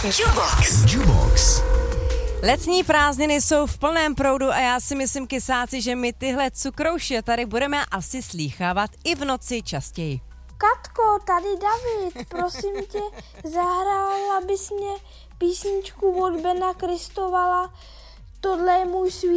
Jubox. Letní prázdniny jsou v plném proudu a já si myslím, kysáci, že my tyhle cukrouše tady budeme asi slýchávat i v noci častěji. Katko, tady David, prosím tě, zahrál, abys mě písničku od Bena Kristovala. Tohle je můj